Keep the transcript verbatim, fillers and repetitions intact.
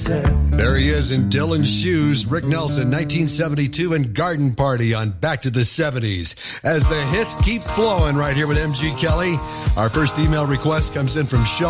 sound. There he is in Dylan's shoes. Rick Nelson, nineteen seventy-two, and Garden Party on Back to the seventies. As the hits keep flowing right here with M G Kelly. Our first email request comes in from Sean.